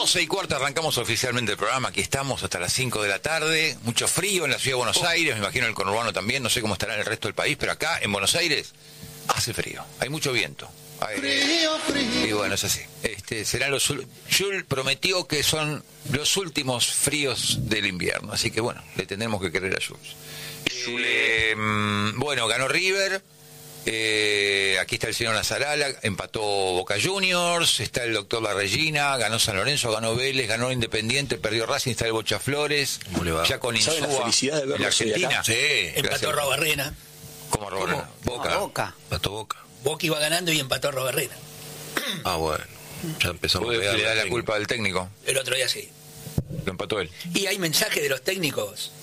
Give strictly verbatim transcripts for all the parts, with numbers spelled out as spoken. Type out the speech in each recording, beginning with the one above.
doce y cuarto arrancamos oficialmente el programa. Aquí estamos hasta las cinco de la tarde. Mucho frío en la ciudad de Buenos Aires, me imagino en el conurbano también. No sé cómo estará en el resto del país, pero acá en Buenos Aires hace frío. Hay mucho viento. Hay... Frío, frío. Y bueno, es así. Este, serán los... Jules prometió que son los últimos fríos del invierno. Así que bueno, le tendremos que querer a Jules. Eh, bueno, ganó River. Eh, aquí está el señor Nazarala, empató Boca Juniors, está el doctor La Regina, ganó San Lorenzo, ganó Vélez, ganó Independiente, perdió Racing, está el Bocha Flores, ya con Insúa, la felicidad de verlo en Argentina. Sí, empató Robarrena. ¿Cómo Robarrena? Boca. No, Boca. Empató Boca. Boca iba ganando y empató Robarrena. Ah, bueno. Ya empezamos a pegar. Le da la culpa al técnico. El otro día sí. Lo empató él. Y hay mensajes de los técnicos.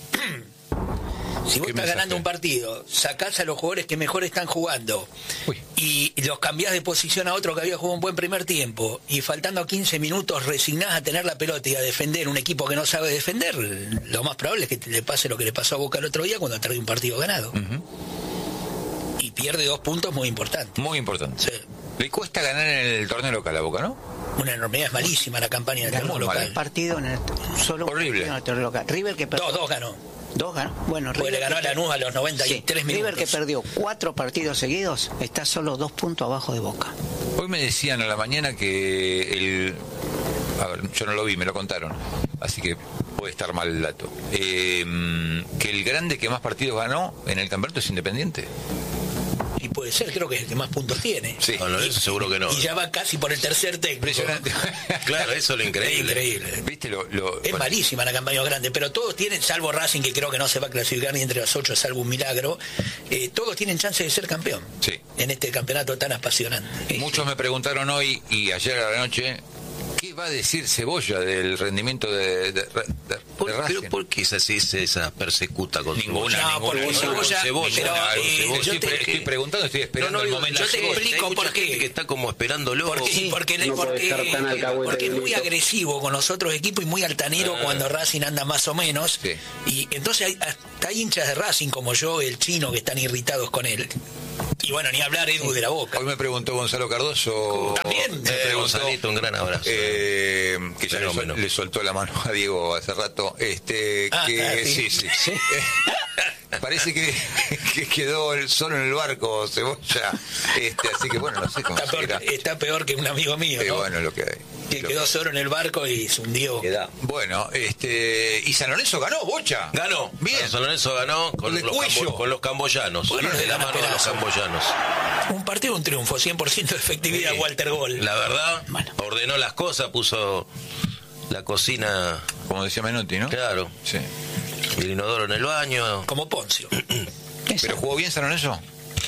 Si vos estás ganando un partido, sacás a los jugadores que mejor están jugando Uy. y los cambiás de posición a otro que había jugado un buen primer tiempo y faltando quince minutos resignás a tener la pelota y a defender un equipo que no sabe defender, lo más probable es que le pase lo que le pasó a Boca el otro día cuando trae un partido ganado. Uh-huh. Y pierde dos puntos muy importantes. Muy importantes. Sí. Le cuesta ganar en el torneo local a Boca, ¿no? Una enormidad, es malísima la campaña del torneo local. Un partido en el, solo horrible. En el torneo local. River que perdió. Dos, dos ganó. Dos ganó. Bueno, River le ganó a Lanús a los noventa y tres sí. minutos. River que perdió cuatro partidos seguidos está solo dos puntos abajo de Boca. Hoy me decían a la mañana que el... A ver, yo no lo vi, me lo contaron, así que puede estar mal el dato. Eh, que el grande que más partidos ganó en el campeonato es Independiente. Y puede ser, creo que es el que más puntos tiene. Sí, bueno, eso seguro que no. Y ya va casi por el tercer técnico. Impresionante. Claro, eso es lo increíble. Es increíble. ¿Viste lo, lo, es bueno. malísima la campaña grande, pero todos tienen, salvo Racing, que creo que no se va a clasificar ni entre los ocho, es algo un milagro, eh, todos tienen chance de ser campeón. Sí. En este campeonato tan apasionante. Muchos me preguntaron hoy y ayer a la noche, ¿qué va a decir Cebolla del rendimiento de, de, de, de ¿Por, Racing? ¿Pero por qué es así esa persecuta con ninguna? Cebolla? No, porque Cebolla... Cebolla, pero, eh, Cebolla estoy, te, estoy preguntando, estoy esperando no, no, el momento. Yo te Cebolla. explico por qué. Que está como esperándolo. Porque, sí, porque, no porque, porque, porque es muy agresivo con los otros equipos y muy altanero ah. cuando Racing anda más o menos. Sí. Y entonces hay, hasta hay hinchas de Racing como yo, el chino, que están irritados con él. Y bueno, ni hablar Edu de la Boca. Hoy me preguntó Gonzalo Cardoso. También. Me preguntó, Gonzalito, un gran abrazo. Eh, que ya le, sol, le soltó la mano a Diego hace rato. Este, ah, que ah, sí, sí. sí. Parece que, que quedó el, solo en el barco Cebolla. Este, así que bueno, no sé cómo está peor, está peor que un amigo mío, ¿no? Eh, bueno, lo que hay. Que quedó solo en el barco y se hundió. Bueno, este, y San Lorenzo ganó, Bocha. Ganó. Bien. San Lorenzo ganó con, los, cambo, con los camboyanos. Bueno, de la mano de los camboyanos. Un partido, un triunfo, cien por ciento de efectividad, sí. Walter Gol. La verdad, bueno. ordenó las cosas, puso la cocina... Como decía Menotti, ¿no? Claro. Sí. El inodoro en el baño. Como Poncio. ¿Pero jugó bien San Lorenzo?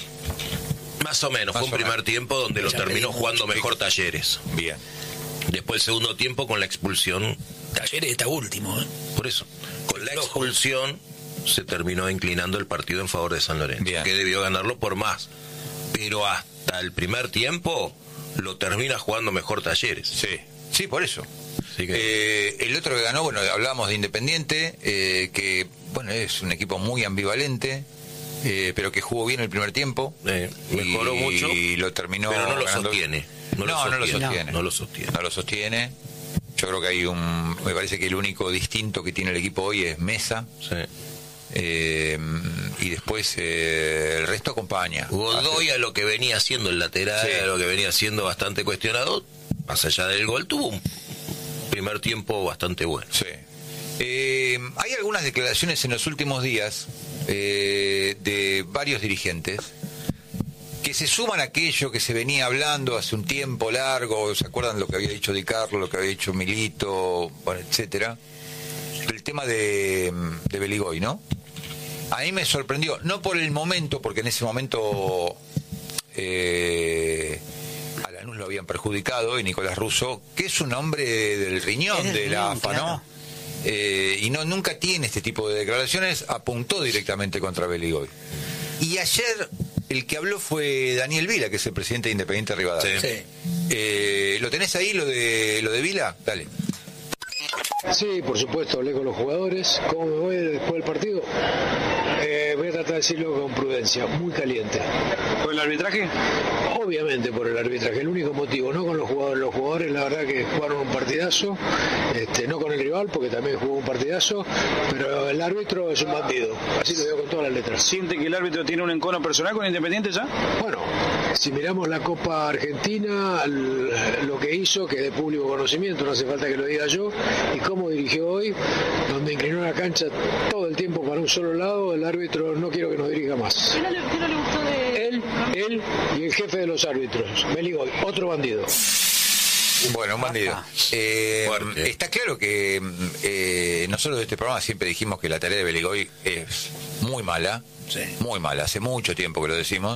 Más o menos. Más Fue un primer menos. tiempo donde ya lo terminó jugando mucho. mejor Talleres. Bien. Después el segundo tiempo con la expulsión. Talleres está último, ¿eh? Por eso. Con la expulsión se terminó inclinando el partido en favor de San Lorenzo. Bien. Que debió ganarlo por más. Pero hasta el primer tiempo lo termina jugando mejor Talleres. Sí. Sí, por eso. Que... Eh, el otro que ganó, bueno, hablábamos de Independiente, eh, que bueno, es un equipo muy ambivalente, eh, pero que jugó bien el primer tiempo. Eh, mejoró y, mucho. Y lo terminó. Pero no lo ganando. sostiene. No, no, no lo sostiene. No, no lo sostiene. No lo sostiene. Yo creo que hay un. Me parece que el único distinto que tiene el equipo hoy es Mesa. Sí. Eh, y después eh, el resto acompaña. Godoy a lo que venía haciendo el lateral, sí. a lo que venía siendo bastante cuestionado, más allá del gol, tuvo un primer tiempo bastante bueno. Sí. Eh, hay algunas declaraciones en los últimos días eh, de varios dirigentes que se suman a aquello que se venía hablando hace un tiempo largo. ¿Se acuerdan lo que había dicho Di Carlo, lo que había dicho Milito, bueno, etcétera? El tema de, de Beligoy, ¿no? A mí me sorprendió, no por el momento, porque en ese momento eh, a Lanús lo habían perjudicado, y Nicolás Russo, que es un hombre del riñón es de la A F A, claro. ¿no? Eh, y no nunca tiene este tipo de declaraciones, apuntó directamente contra Beligoy. Y ayer el que habló fue Daniel Vila, que es el presidente de Independiente Rivadavia. Sí. Eh, ¿Lo tenés ahí, lo de, lo de Vila? Dale. Sí, por supuesto, hablé con los jugadores. ¿Cómo me voy después del partido? Eh, voy a tratar de decirlo con prudencia, muy caliente. ¿Por el arbitraje? Obviamente por el arbitraje, el único motivo, no con los jugadores. Los jugadores la verdad que jugaron un partidazo, este, no con el rival porque también jugó un partidazo, pero el árbitro es un bandido, así lo digo con todas las letras. ¿Siente que el árbitro tiene un encono personal con Independiente ya? Bueno, si miramos la Copa Argentina, lo que hizo, que es de público conocimiento, no hace falta que lo diga yo, y cómo dirigió hoy, donde inclinó la cancha todo el tiempo para un solo lado, el árbitro no quiero que nos dirija más. ¿Qué no le, qué no le gustó de...? Él, él y el jefe de los árbitros, Beligoy, otro bandido. Bueno, un bandido. Eh, está claro que eh, nosotros de este programa siempre dijimos que la tarea de Beligoy es muy mala, sí. muy mala, hace mucho tiempo que lo decimos.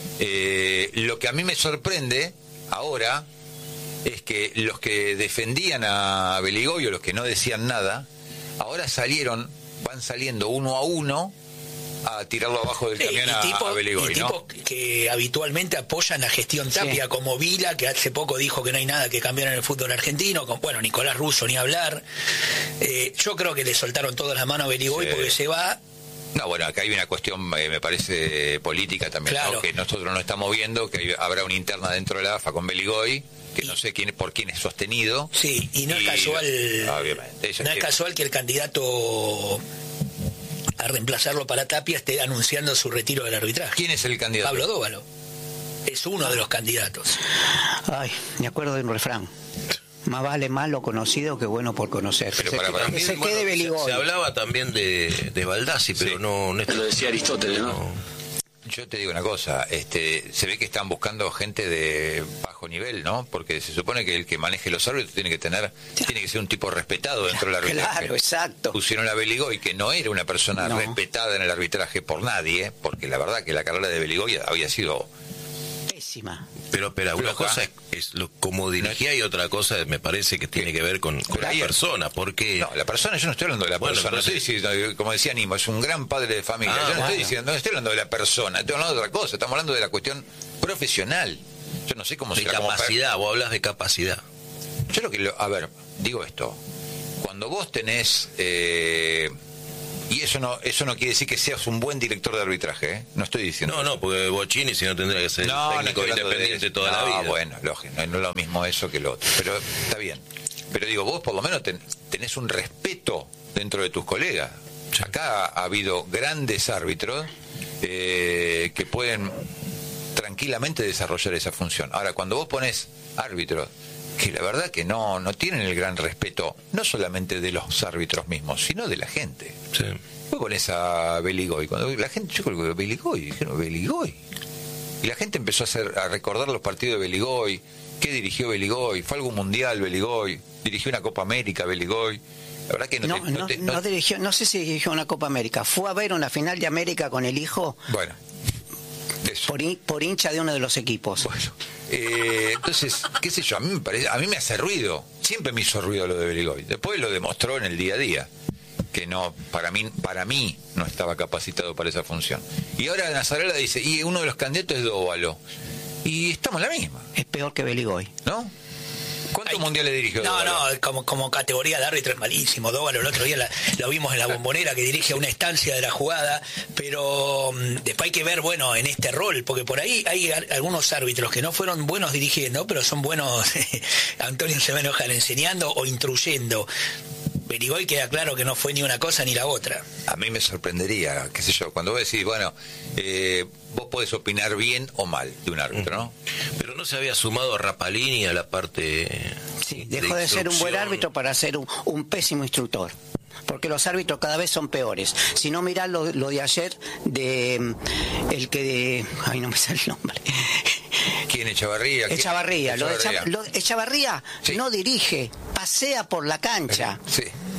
Eh, lo que a mí me sorprende ahora es que los que defendían a Beligoy o los que no decían nada, ahora salieron, van saliendo uno a uno a tirarlo abajo del camión sí, tipo, a, a Beligoy, y ¿no? tipos que habitualmente apoyan la gestión Tapia, sí. como Vila, que hace poco dijo que no hay nada que cambiar en el fútbol argentino, con, bueno, Nicolás Russo ni hablar. Eh, yo creo que le soltaron todas las manos a Beligoy sí. porque se va... No, bueno, acá hay una cuestión, eh, me parece, política también, claro. ¿no? Que nosotros no estamos viendo, que hay, habrá una interna dentro de la A F A con Beligoy, que no sé quién por quién es sostenido. Sí, y no y, es casual obviamente, eso no es que... casual que el candidato a reemplazarlo para Tapia esté anunciando su retiro del arbitraje. ¿Quién es el candidato? Pablo Dóvalo. Es uno de los candidatos. Ay, me acuerdo de un refrán. Más vale malo conocido que bueno por conocer. Pero para, para que mí, se bueno, quede Beligoy. Se, se hablaba también de, de Baldassi, pero sí. no, no... Lo decía Aristóteles, ¿no? no. Yo te digo una cosa, este, se ve que están buscando gente de bajo nivel, ¿no? Porque se supone que el que maneje los árbitros tiene que tener, sí. tiene que ser un tipo respetado dentro del arbitraje. Claro, exacto. Pusieron a Beligoy, que no era una persona no. respetada en el arbitraje por nadie, porque la verdad que la carrera de Beligoy había sido pésima. Pero, espera, una cosa es, es lo, como dirigía y otra cosa me parece que tiene que ver con, con la persona, porque... No, la persona, yo no estoy hablando de la bueno, persona, entonces... no estoy diciendo, como decía Nimo, es un gran padre de familia, ah, yo no bueno. estoy diciendo, no estoy hablando de la persona, estoy hablando de otra cosa, estamos hablando de la cuestión profesional. Yo no sé cómo de será. De capacidad, como... vos hablas de capacidad. Yo lo que, lo... a ver, digo esto, cuando vos tenés... Eh... Y eso no eso no quiere decir que seas un buen director de arbitraje, ¿eh? No estoy diciendo. No, eso. no, porque Bocchini si no tendría que ser no, técnico no independiente de toda no, la vida. Bueno, lógico, no, no es lo mismo eso que lo otro. Pero está bien. Pero digo, vos por lo menos ten, tenés un respeto dentro de tus colegas. Acá ha habido grandes árbitros eh, que pueden tranquilamente desarrollar esa función. Ahora, cuando vos pones árbitros que la verdad que no, no tienen el gran respeto, no solamente de los árbitros mismos, sino de la gente. Sí. Vos ponés a Beligoy, cuando la gente, yo creo que Beligoy, dijeron Beligoy. Y la gente empezó a hacer, a recordar los partidos de Beligoy, qué dirigió Beligoy, fue algún mundial Beligoy, dirigió una Copa América Beligoy. La verdad que no, no, te, no, no, te, no, no dirigió, no sé si dirigió una Copa América, fue a ver una final de América con el hijo. Bueno. Eso. Por, in, por hincha de uno de los equipos. Bueno, eh, entonces, qué sé yo, a mí me parece, a mí me hace ruido, siempre me hizo ruido lo de Beligoy. Después lo demostró en el día a día, que no, para mí, para mí no estaba capacitado para esa función. Y ahora Nazarela dice, y uno de los candidatos es Dóvalo. Y estamos en la misma. Es peor que Beligoy. ¿No? ¿Cuántos mundiales dirigió No, Dóvalo? no, como, como categoría de árbitro es malísimo. Dóvalo el otro día la, lo vimos en la Bombonera, que dirige una estancia de la jugada, pero um, después hay que ver, bueno, en este rol, porque por ahí hay algunos árbitros que no fueron buenos dirigiendo, pero son buenos, Antonio se va a enojar, enseñando o instruyendo. Beligoy queda claro que no fue ni una cosa ni la otra. A mí me sorprendería, qué sé yo, cuando vos decís, bueno, eh, vos podés opinar bien o mal de un árbitro, ¿no? Pero no se había sumado a Rapalini a la parte... Sí, dejó de, de ser un buen árbitro para ser un, un pésimo instructor. Porque los árbitros cada vez son peores. Si no, mirá lo, lo de ayer de... El que de... Ay, no me sale el nombre... ¿Quién? Echavarría. Echavarría. Lo de Echavarría, lo, Echavarría sí. no dirige, pasea por la cancha. Sí.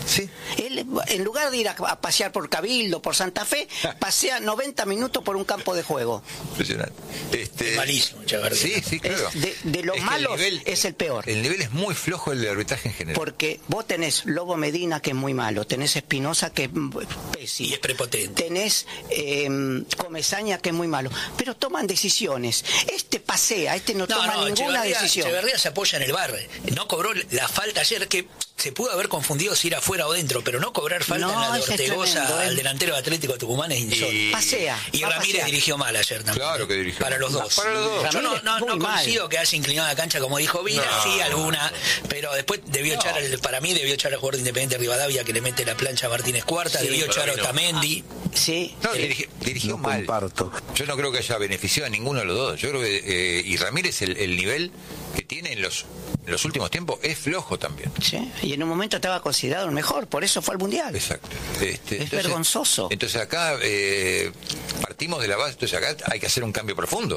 Sí. Él, en lugar de ir a, a pasear por Cabildo, por Santa Fe, pasea noventa minutos por un campo de juego. Impresionante. Este, es malísimo, Chavarría. Sí, sí, claro. Es de, de los es malos el nivel, es el peor. El nivel es muy flojo el de arbitraje en general. Porque vos tenés Lobo Medina, que es muy malo, tenés Espinosa, que es pésimo. Y es prepotente. Tenés eh, Comesaña, que es muy malo. Pero toman decisiones. Este pasea, este no, no toma no, ninguna Echeverría, decisión. Echeverría se apoya en el V A R. No cobró la falta ayer, que se pudo haber confundido si era fuera o dentro, pero no cobrar falta no, en la de Ortegoza al delantero de Atlético Tucumán es insólito. Y, pasea. Y Ramírez dirigió mal ayer también. Claro que dirigió. Para los dos. Para los dos. Yo no, no, no coincido que haya inclinado la cancha como dijo Vila, no, sí alguna, pero después debió no. echar, el, para mí debió echar al jugador de Independiente Rivadavia que le mete la plancha a Martínez Cuarta, sí, debió echar a Otamendi. Ah, sí. No, dirigi, dirigió no mal. Comparto. Yo no creo que haya beneficiado a ninguno de los dos. Yo creo que, eh, y Ramírez el, el nivel que tiene en los, en los últimos tiempos es flojo también. Sí, y en un momento estaba considerado el mejor, por eso fue al Mundial. Exacto. Este, es entonces, vergonzoso. Entonces acá eh, partimos de la base, entonces acá hay que hacer un cambio profundo.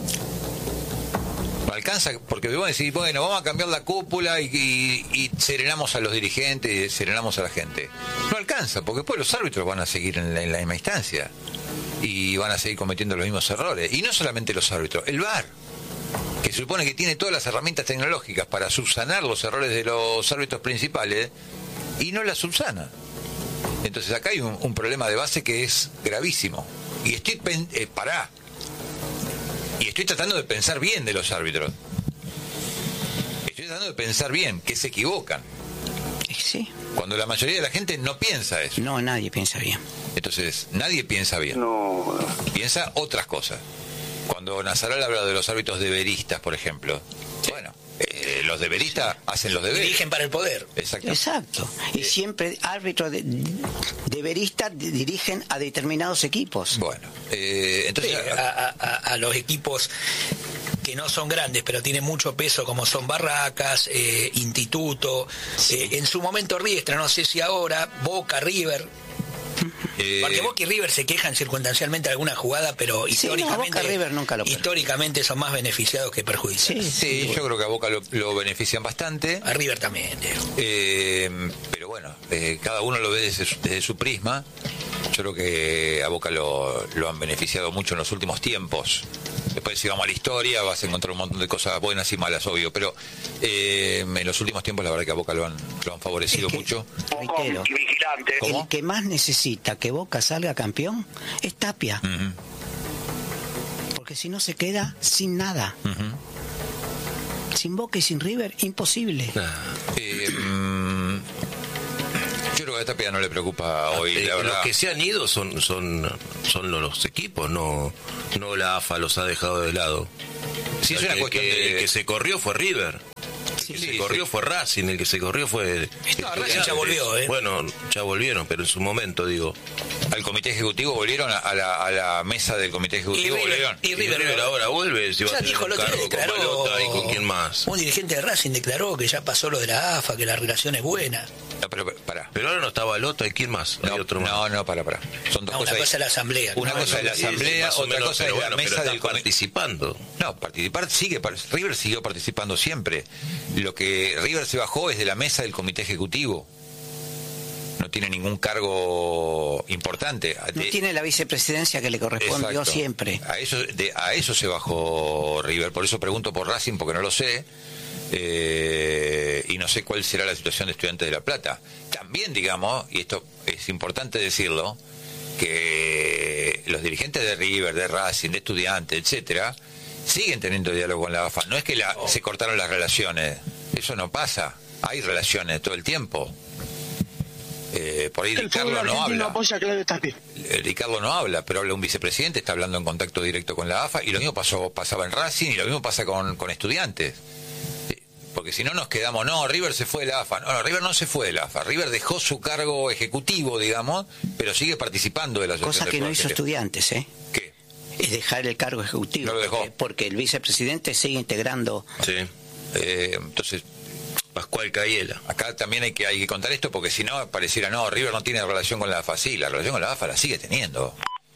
No alcanza, porque vos decís, bueno, vamos a cambiar la cúpula y, y, y serenamos a los dirigentes y serenamos a la gente. No alcanza, porque después los árbitros van a seguir en la, en la misma instancia y van a seguir cometiendo los mismos errores. Y no solamente los árbitros, el V A R, que se supone que tiene todas las herramientas tecnológicas para subsanar los errores de los árbitros principales, y no las subsana. Entonces acá hay un, un problema de base que es gravísimo. Y estoy, eh, pará, y estoy tratando de pensar bien de los árbitros. Estoy tratando de pensar bien, que se equivocan. Sí. Cuando la mayoría de la gente no piensa eso. No, nadie piensa bien. Entonces, nadie piensa bien. No. Piensa otras cosas. Cuando Nazaral habla de los árbitros deberistas, por ejemplo, sí. bueno, eh, los deberistas sí. hacen los deberes. Dirigen para el poder. Exacto. Exacto. Y eh. siempre árbitros de, deberistas dirigen a determinados equipos. Bueno, eh, entonces... Sí, a, a, a los equipos que no son grandes, pero tienen mucho peso, como son Barracas, eh, Instituto, sí. eh, en su momento Riestra, no sé si ahora, Boca, River... Eh, Porque Boca y River se quejan circunstancialmente de alguna jugada, pero sí, históricamente, no, Boca, River nunca lo históricamente son más beneficiados que perjudicados. Sí, sí, sí, yo creo que a Boca lo, lo benefician bastante. A River también. Eh, pero bueno, eh, cada uno lo ve desde su, desde su prisma. Yo creo que a Boca lo, lo han beneficiado mucho en los últimos tiempos. Después, si vamos a la historia, vas a encontrar un montón de cosas buenas y malas, obvio. Pero eh, en los últimos tiempos, la verdad que a Boca lo han, lo han favorecido es que, mucho. Reitero, ¿Cómo? El que más necesita que Boca salga campeón es Tapia. Uh-huh. Porque si no se queda sin nada. Uh-huh. Sin Boca y sin River, imposible. Nah. Eh, mm, yo creo que a Tapia no le preocupa hoy, eh, la verdad. Los que se han ido son son son los equipos, no no la A F A los ha dejado de lado. Sí, es el, una que, cuestión que, de... el que se corrió fue River. Sí, el que sí, se corrió sí. fue Racing, el que se corrió fue... No, Racing ya volvió, ¿eh? Bueno, ya volvieron, pero en su momento, digo... Al comité ejecutivo volvieron, a la, a la mesa del comité ejecutivo y River, volvieron. Y River, y River ahora vuelve, si va ya a tener dijo, un lo cargo declaró, con Malota y con quién más. Un dirigente de Racing declaró que ya pasó lo de la A F A, que la relación es buena. No, pero, pero, pará. Pero ahora no está Balota y quién más. No, Hay otro más. no, no, para, para. Son dos no, cosas. Una cosa es la asamblea. Una no, cosa es la asamblea, sí, otra menos, cosa es bueno, la mesa del participando. No, participar sigue, River siguió participando siempre. Lo que River se bajó es de la mesa del comité ejecutivo. No tiene ningún cargo importante. No de, tiene la vicepresidencia que le correspondió exacto. siempre. A eso, de, a eso se bajó River. Por eso pregunto por Racing, porque no lo sé. Eh, y no sé cuál será la situación de Estudiantes de La Plata. También, digamos, y esto es importante decirlo, que los dirigentes de River, de Racing, de Estudiantes, etcétera, siguen teniendo diálogo con la A F A. No es que la, oh. se cortaron las relaciones. Eso no pasa. Hay relaciones todo el tiempo. Eh, por ahí el Ricardo no habla. El Ricardo no habla, pero habla un vicepresidente, está hablando en contacto directo con la A F A, y lo mismo pasó, pasaba en Racing, y lo mismo pasa con, con Estudiantes. Porque si no nos quedamos, no, River se fue de la A F A. No, no, River no se fue de la A F A. River dejó su cargo ejecutivo, digamos, pero sigue participando de la asociación. Cosa que no hizo Estudiantes, ¿eh? ¿Qué? Es dejar el cargo ejecutivo. No lo dejó. Porque, porque el vicepresidente sigue integrando. Sí. Eh, entonces, Pascual Cayela. Acá también hay que, hay que contar esto, porque si no, pareciera, no, River no tiene relación con la A F A. Sí, la relación con la A F A la sigue teniendo.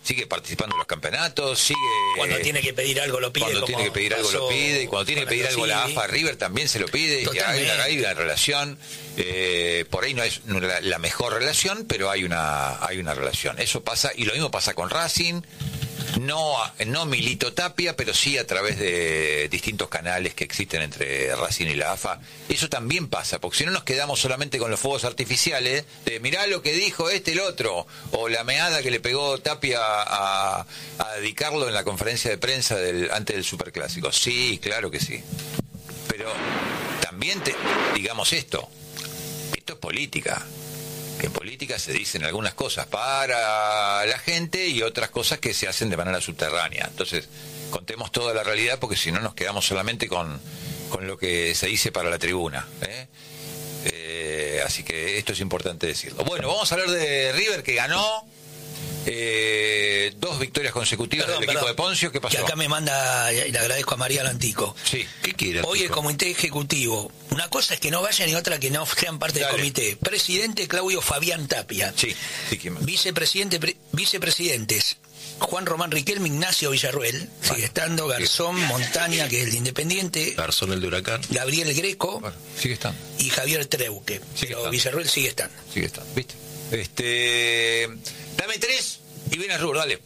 sigue participando en los campeonatos, sigue... Cuando tiene que pedir algo lo pide. Cuando tiene que pedir algo lo pide, y cuando tiene que pedir algo la A F A River también se lo pide, y hay una, hay una relación, eh, por ahí no es la, la mejor relación, pero hay una hay una relación. Eso pasa, y lo mismo pasa con Racing, no, no Milito Tapia, pero sí a través de distintos canales que existen entre Racing y la A F A. Eso también pasa, porque si no nos quedamos solamente con los fuegos artificiales, de mirá lo que dijo este el otro, o la meada que le pegó Tapia a, a dedicarlo en la conferencia de prensa del, antes del Superclásico. Sí, claro que sí. Pero también te, digamos esto, esto es política. Que en política se dicen algunas cosas para la gente y otras cosas que se hacen de manera subterránea. Entonces, contemos toda la realidad, porque si no nos quedamos solamente con, con lo que se dice para la tribuna, ¿eh? Eh, así que esto es importante decirlo. Bueno, vamos a hablar de River, que ganó eh, dos victorias consecutivas perdón, del equipo perdón. de Poncio. ¿Qué pasó? Que acá me manda, y le agradezco a María Lantico. Sí. ¿Qué quiere? Hoy el comité ejecutivo, una cosa es que no vayan y otra que no sean parte Dale. del comité. Presidente Claudio Fabián Tapia. Sí. sí Vicepresidente, pre, vicepresidentes Juan Román Riquelme, Ignacio Villarruel, vale. sigue estando, Garzón, sí. Montaña, que es el de Independiente, Garzón el de Huracán, Gabriel Greco, bueno, sigue estando, y Javier Treuque, sigue pero estando. Villarruel sigue estando. Sigue estando, ¿viste? Este, dame tres y viene a Rubor, dale.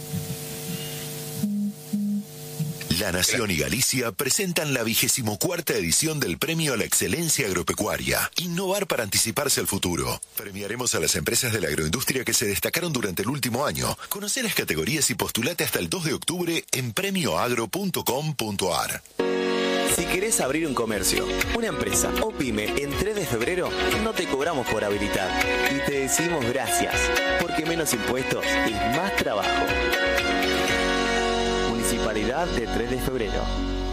La Nación y Galicia presentan la vigésimo cuarta edición del Premio a la Excelencia Agropecuaria. Innovar para anticiparse al futuro. Premiaremos a las empresas de la agroindustria que se destacaron durante el último año. Conoce las categorías y postulate hasta el dos de octubre en premio agro punto com punto a r. Si querés abrir un comercio, una empresa o pyme en tres de febrero, no te cobramos por habilitar. Y te decimos gracias, porque menos impuestos es más trabajo. Municipalidad de tres de febrero.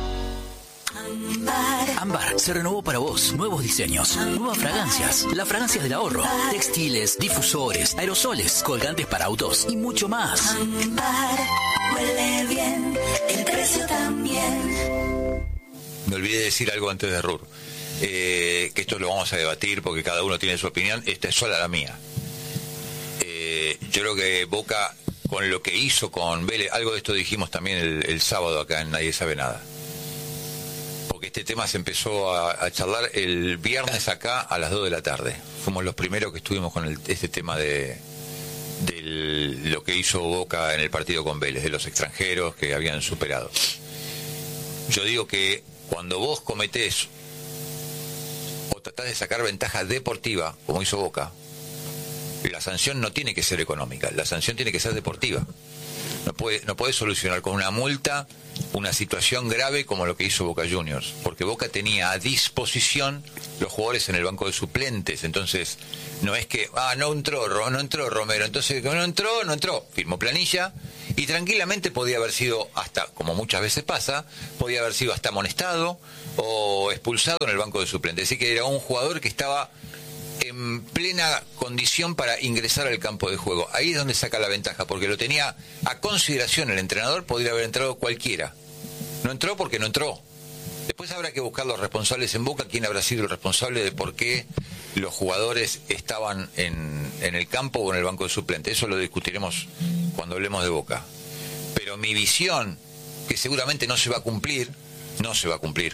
Ámbar se renovó para vos. Nuevos diseños, nuevas fragancias, las fragancias del ahorro, textiles, difusores, aerosoles, colgantes para autos y mucho más. Ámbar huele bien, el precio también. Me olvidé de decir algo antes de Rur, eh, que esto lo vamos a debatir porque cada uno tiene su opinión. Esta es sola la mía. Eh, yo creo que Boca, con lo que hizo con Vélez, algo de esto dijimos también el, el sábado acá en Nadie Sabe Nada, porque este tema se empezó a, a charlar el viernes acá a las dos de la tarde. Fuimos los primeros que estuvimos con el, este tema de, de lo que hizo Boca en el partido con Vélez, de los extranjeros que habían superado. Yo digo que cuando vos cometés o tratás de sacar ventaja deportiva, como hizo Boca, la sanción no tiene que ser económica, la sanción tiene que ser deportiva. No puede, no puede solucionar con una multa una situación grave como lo que hizo Boca Juniors, porque Boca tenía a disposición los jugadores en el banco de suplentes. Entonces no es que, ah, no entró, no entró Romero, entonces no entró, no entró, firmó planilla, y tranquilamente podía haber sido hasta, como muchas veces pasa, podía haber sido hasta amonestado o expulsado en el banco de suplentes. Así que era un jugador que estaba en plena condición para ingresar al campo de juego. Ahí es donde saca la ventaja, porque lo tenía a consideración el entrenador. Podría haber entrado cualquiera. No entró porque no entró. Después habrá que buscar los responsables en Boca, quién habrá sido el responsable de por qué los jugadores estaban en, en el campo o en el banco de suplentes. Eso lo discutiremos cuando hablemos de Boca. Pero mi visión, que seguramente no se va a cumplir, no se va a cumplir,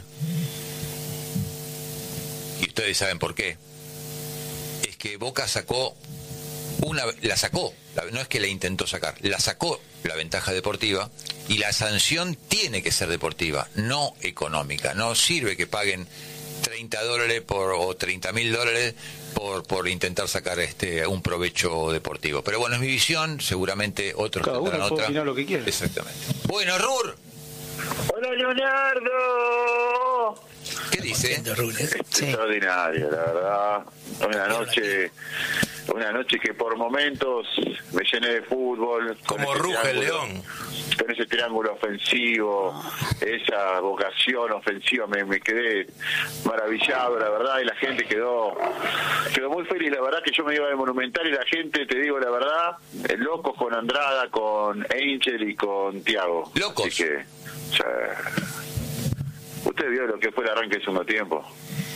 y ustedes saben por qué, que Boca sacó una, la sacó, no es que la intentó sacar, la sacó la ventaja deportiva, y la sanción tiene que ser deportiva, no económica. No sirve que paguen treinta dólares por, o treinta mil dólares por, por intentar sacar este un provecho deportivo. Pero bueno, es mi visión, seguramente otros cada uno puede otra. opinar lo que quiere. Exactamente. Bueno, Rur. Hola, Leonardo. ¿Qué dice? Sí. Extraordinario, la verdad. Una noche, una noche que por momentos me llené de fútbol. Como ruge el león. Con ese triángulo ofensivo, esa vocación ofensiva, me, me quedé maravillado, la verdad, y la gente quedó quedó muy feliz. La verdad que yo me iba de Monumental y la gente, te digo la verdad, eh, locos con Andrada, con Angel y con Thiago. Locos. Así que, o sea, usted vio lo que fue el arranque del segundo tiempo.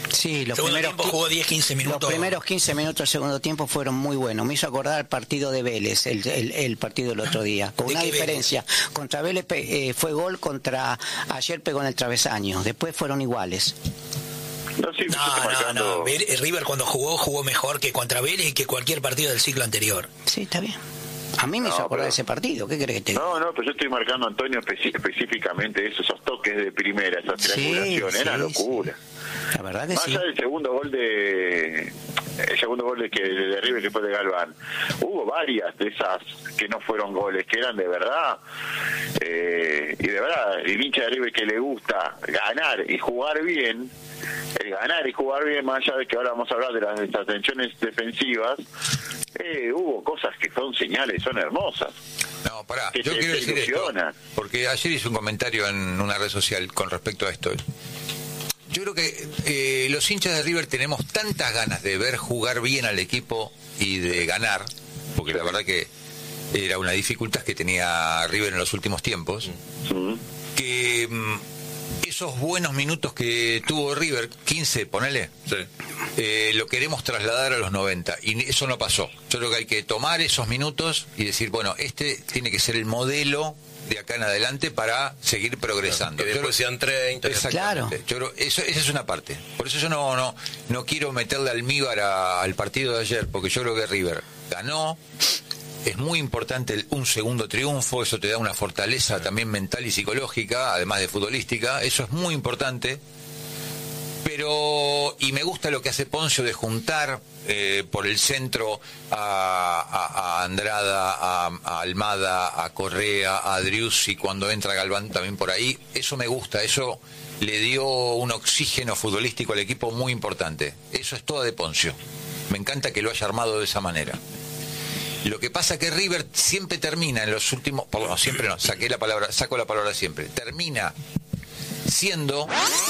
Sí, los segundo primeros tiempo jugó diez, quince minutos. Los primeros quince minutos del segundo tiempo fueron muy buenos. Me hizo acordar el partido de Vélez, el, el, el partido del otro día. Con una diferencia. Vélez? Contra Vélez eh, fue gol, contra ayer pegó en el travesaño. Después fueron iguales. No, sí, no, no, no. River cuando jugó, jugó mejor que contra Vélez y que cualquier partido del ciclo anterior. Sí, está bien. A mí me hizo no, acordar pero, ese partido, ¿qué crees que te diga? No, no, pero yo estoy marcando, Antonio, especi específicamente eso, esos toques de primera, esas triangulaciones, sí, era sí, locura. Sí. La verdad que Más sí. allá del segundo gol de... El segundo gol de, que, de River que fue de Galván. Hubo varias de esas que no fueron goles, que eran de verdad. Eh, y de verdad, el hincha de River que le gusta ganar y jugar bien, el ganar y jugar bien, más allá de que ahora vamos a hablar de las desatenciones defensivas, eh, hubo cosas que son señales, son hermosas. No, pará, yo quiero decir esto, porque ayer hice un comentario en una red social con respecto a esto. Yo creo que eh, los hinchas de River tenemos tantas ganas de ver jugar bien al equipo y de ganar, porque la verdad que era una dificultad que tenía River en los últimos tiempos, mm. que mm, esos buenos minutos que tuvo River, quince, ponele, sí. eh, lo queremos trasladar a los noventa, y eso no pasó. Yo creo que hay que tomar esos minutos y decir, bueno, este tiene que ser el modelo de acá en adelante para seguir progresando. Claro, que después sean treinta. Exactamente. Claro. Yo creo, eso, esa es una parte. Por eso yo no no no quiero meterle almíbar a, al partido de ayer, porque yo creo que River ganó. Es muy importante un segundo triunfo, eso te da una fortaleza también mental y psicológica, además de futbolística, eso es muy importante. Pero, y me gusta lo que hace Poncio de juntar eh, por el centro a, a, a Andrada, a, a Almada, a Correa, a Driussi, cuando entra Galván también por ahí. Eso me gusta, eso le dio un oxígeno futbolístico al equipo muy importante. Eso es todo de Poncio. Me encanta que lo haya armado de esa manera. Lo que pasa que River siempre termina en los últimos, perdón, siempre no, saqué la palabra, saco la palabra siempre, termina siendo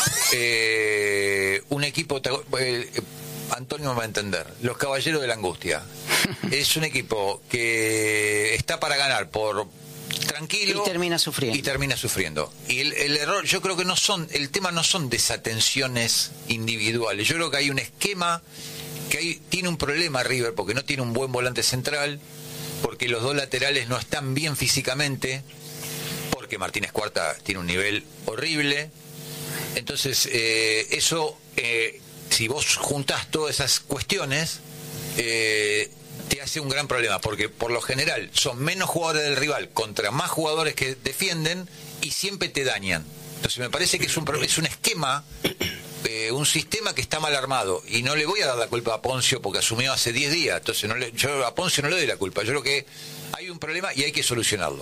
eh, un equipo, eh, Antonio me va a entender, los Caballeros de la Angustia. Es un equipo que está para ganar por tranquilo y termina sufriendo. Y termina sufriendo. Y el, el error, yo creo que no son, el tema no son desatenciones individuales. Yo creo que hay un esquema que hay, tiene un problema River porque no tiene un buen volante central, porque los dos laterales no están bien físicamente, porque Martínez Cuarta tiene un nivel horrible. Entonces eh, eso eh, si vos juntás todas esas cuestiones eh, te hace un gran problema, porque por lo general son menos jugadores del rival contra más jugadores que defienden y siempre te dañan. Entonces me parece que es un, es un esquema, eh, un sistema que está mal armado, y no le voy a dar la culpa a Poncio porque asumió hace diez días. Entonces no le, yo a Poncio no le doy la culpa. Yo creo que hay un problema y hay que solucionarlo.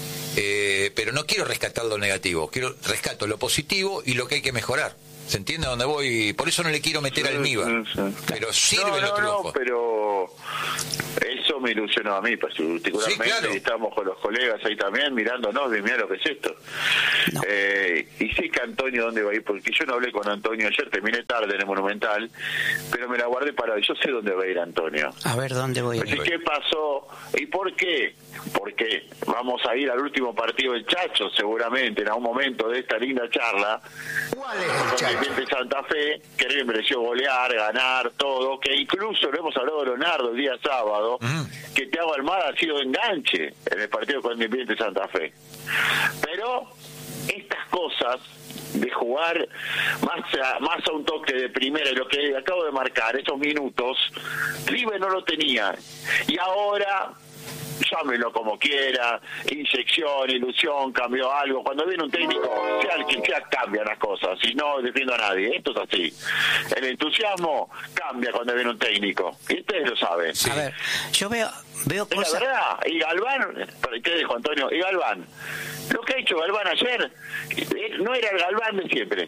Eh, pero no quiero rescatar lo negativo, quiero rescato lo positivo y lo que hay que mejorar. ¿Se entiende a dónde voy? Por eso no le quiero meter sí, almíbar. sí, sí. Pero sirve no, los no, triunfos. No, pero eso me ilusionó a mí particularmente. Sí, claro. Y estamos con los colegas ahí también mirándonos y mirá lo que es esto. No. Eh, y sé que Antonio dónde va a ir, porque yo no hablé con Antonio ayer, terminé tarde en el Monumental, pero me la guardé para hoy. Yo sé dónde va a ir Antonio. A ver dónde voy a ir. Así, ¿qué pasó? ¿Y por qué? Porque vamos a ir al último partido del Chacho, seguramente, en algún momento de esta linda charla. ¿Cuál es el Chacho? De Santa Fe, que me mereció golear, ganar, todo, que incluso lo hemos hablado de Leonardo el día sábado, uh-huh. que Thiago Almada ha sido enganche en el partido con Independiente Santa Fe. Pero estas cosas de jugar más a, más a un toque de primera, y lo que acabo de marcar, esos minutos, River no lo tenía. Y ahora, llámelo como quiera, inyección, ilusión, cambió algo. Cuando viene un técnico, sea el que sea, cambian las cosas. Y no defiendo a nadie, esto es así. El entusiasmo cambia cuando viene un técnico. Y ustedes lo saben. Sí. A ver, yo veo veo es cosas... la verdad. Y Galván, ¿qué dijo Antonio? Y Galván, lo que ha hecho Galván ayer no era el Galván de siempre.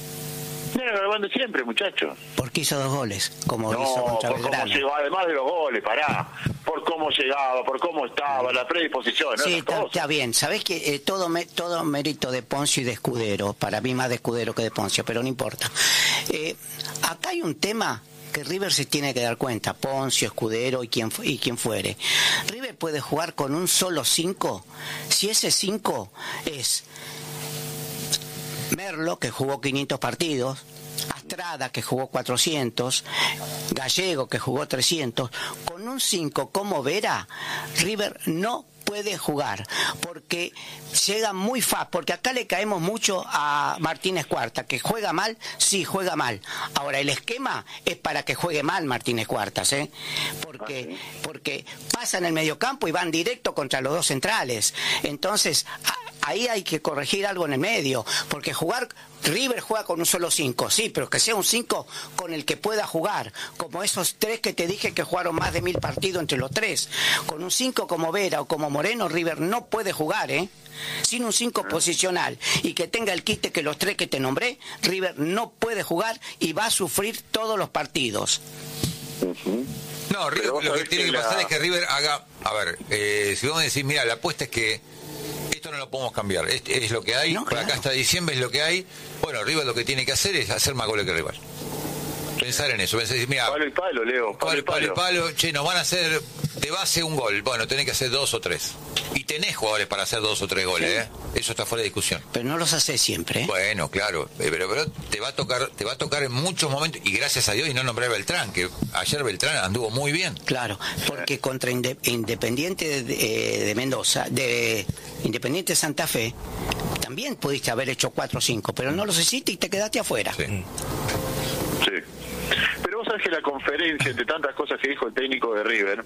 No era el Galván de siempre, muchachos. Porque hizo dos goles, como no, hizo contra por Belgrano. Cómo llegó, además de los goles, pará. Por cómo llegaba, por cómo estaba, la predisposición. Sí, está, está bien. Sabés que eh, todo me, todo mérito de Poncio y de Escudero, para mí más de Escudero que de Poncio, pero no importa. Eh, acá hay un tema que River se tiene que dar cuenta, Poncio, Escudero y quien, y quien fuere. River puede jugar con un solo cinco, si ese cinco es Merlo, que jugó quinientos partidos, Estrada, que jugó cuatrocientos, Gallego, que jugó trescientos, con un cinco como Vera, River no puede jugar, porque llega muy fácil, porque acá le caemos mucho a Martínez Cuarta, que juega mal, sí, juega mal. Ahora, el esquema es para que juegue mal Martínez Cuartas, ¿eh? Porque, porque pasan el mediocampo y van directo contra los dos centrales. Entonces, a, ahí hay que corregir algo en el medio, porque jugar, River juega con un solo cinco, sí, pero que sea un cinco con el que pueda jugar, como esos tres que te dije que jugaron más de mil partidos entre los tres. Con un cinco como Vera o como Moreno, River no puede jugar, ¿eh? Sin un cinco posicional y que tenga el quite que los tres que te nombré, River no puede jugar y va a sufrir todos los partidos. Uh-huh. No, River, lo que tiene que la... pasar es que River haga, a ver, eh, si vamos a decir, mira, la apuesta es que esto no lo podemos cambiar, es, es lo que hay, no, claro. Para acá hasta diciembre es lo que hay. Bueno, River lo que tiene que hacer es hacer más goles que el rival. Pensar en eso, pensar, decir, mira, palo y palo, Leo, palo, palo y palo. palo, palo, che, nos van a hacer de base un gol, bueno, tenés que hacer dos o tres. Y tenés jugadores para hacer dos o tres goles, ¿eh? Eso está fuera de discusión. Pero no los haces siempre, ¿eh? Bueno, claro, pero, pero te va a tocar, te va a tocar en muchos momentos, y gracias a Dios, y no nombré a Beltrán, que ayer Beltrán anduvo muy bien. Claro, porque contra Inde- Independiente de, de Mendoza, de Independiente Santa Fe, también pudiste haber hecho cuatro o cinco, pero no los hiciste y te quedaste afuera. Sí. Sí. Pero vos sabés que la conferencia, entre tantas cosas que dijo el técnico de River,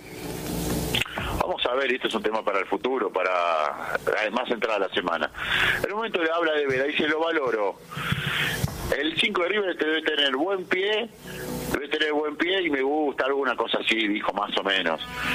vamos a ver, esto es un tema para el futuro, para además entrada la semana. En un momento le habla de Vera, dice, lo valoro. El cinco de River debe tener buen pie, debe tener buen pie y me gusta, alguna cosa así, dijo más o menos.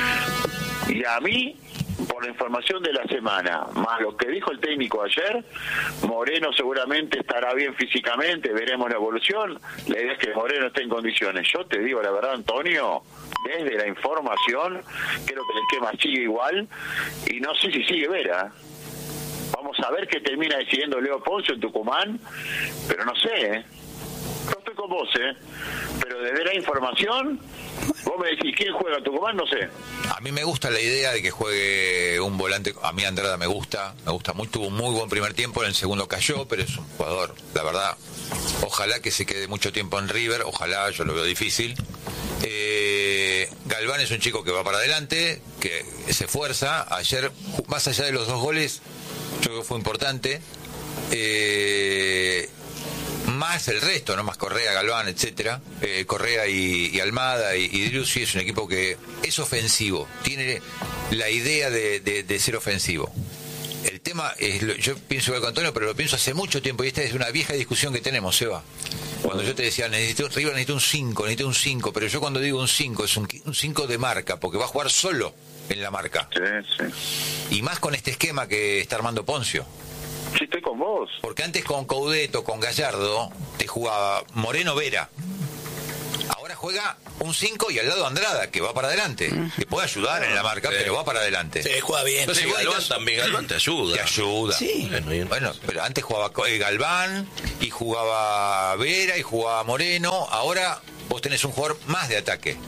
Y a mí, por la información de la semana, más lo que dijo el técnico ayer, Moreno seguramente estará bien físicamente, veremos la evolución. La idea es que Moreno esté en condiciones. Yo te digo la verdad, Antonio, desde la información, creo que el esquema sigue igual y no sé si sigue Vera. Vamos a ver qué termina decidiendo Leo Poncio en Tucumán, pero no sé, ¿eh? No estoy con vos, ¿eh? Pero desde la información, vos me decís, ¿quién juega en Tucumán? No sé. A mí me gusta la idea de que juegue un volante, a mí Andrada me gusta, me gusta mucho, tuvo un muy buen primer tiempo, en el segundo cayó, pero es un jugador, la verdad, ojalá que se quede mucho tiempo en River, ojalá, yo lo veo difícil. Eh, Galván es un chico que va para adelante, que se esfuerza, ayer, más allá de los dos goles, yo creo que fue importante, eh, más el resto, no más Correa, Galván, etcétera, eh, Correa y, y Almada y, y Driussi es un equipo que es ofensivo, tiene la idea de, de, de ser ofensivo. El tema es, yo pienso igual con Antonio, pero lo pienso hace mucho tiempo y esta es una vieja discusión que tenemos, Seba. Cuando yo te decía, necesito, River necesita un cinco, necesito un cinco, pero yo cuando digo un cinco es un cinco de marca, porque va a jugar solo en la marca. Sí, sí. Y más con este esquema que está armando Poncio. Sí, estoy con vos. Porque antes con Coudeto, con Gallardo, te jugaba Moreno Vera. Ahora juega un cinco y al lado Andrada, que va para adelante. Que puede ayudar en la marca, sí, pero va para adelante. Sí, juega bien. Entonces sí, Galván te... también, Galván te ayuda. Te ayuda. Sí. Bueno, pero antes jugaba Galván y jugaba Vera y jugaba Moreno. Ahora vos tenés un jugador más de ataque.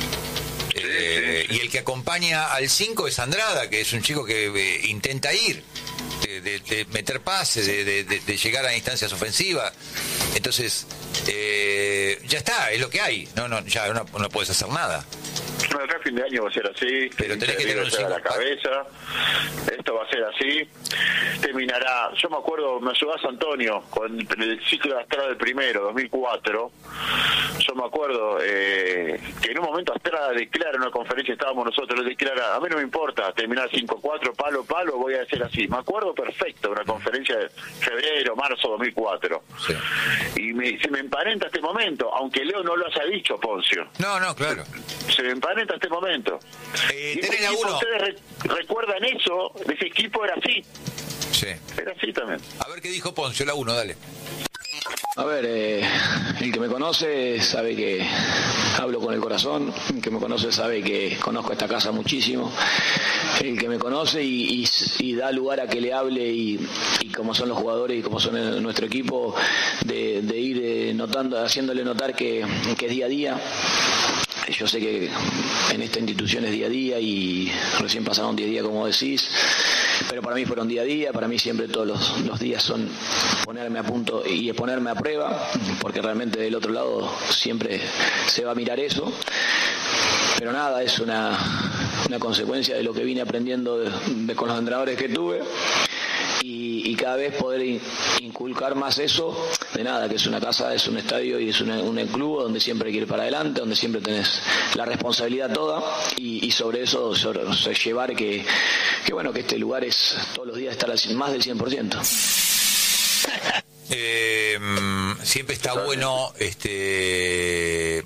Eh, y el que acompaña al cinco es Andrada, que es un chico que eh, intenta ir, de, de, de meter pases, de, de, de, de llegar a instancias ofensivas. Entonces, eh, ya está, es lo que hay. No, no, ya no, no puedes hacer nada. No, acá a fin de año va a ser así. Pero tenés que tener un a la cabeza. Esto va a ser así. Terminará. Yo me acuerdo, me ayudás Antonio con el ciclo de Astrada del primero, dos mil cuatro. Yo me acuerdo eh, que en un momento Astrada declara en una conferencia, estábamos nosotros, lo declara, a mí no me importa terminar cinco cuatro, palo, palo, voy a hacer así. Me acuerdo perfecto, una conferencia de febrero, marzo dos mil cuatro. Sí. Y me, se me emparenta este momento, aunque Leo no lo haya dicho, Poncio. No, no, claro. Se, se me emparenta este momento. Eh, y ese equipo, ustedes re, recuerdan eso, ese equipo era así. Sí. Era así también. A ver qué dijo Poncio, la uno, dale. A ver, eh, el que me conoce sabe que hablo con el corazón, el que me conoce sabe que conozco esta casa muchísimo, el que me conoce y, y, y da lugar a que le hable y, y como son los jugadores y como son el, nuestro equipo, de, de ir eh, notando, haciéndole notar que, que es día a día. Yo sé que en esta institución es día a día y recién pasaron diez días como decís. pero para mí fueron día a día, para mí siempre todos los, los días son ponerme a punto y ponerme a prueba, porque realmente del otro lado siempre se va a mirar eso. Pero nada, es una, una consecuencia de lo que vine aprendiendo de, de, con los entrenadores que tuve. Y, y cada vez poder in, inculcar más eso, de nada, que es una casa, es un estadio y es una, un club donde siempre hay que ir para adelante, donde siempre tenés la responsabilidad toda y, y sobre eso sobre, o sea, llevar que, que bueno, que este lugar es todos los días estar al, más del cien por ciento. Eh, siempre está bueno este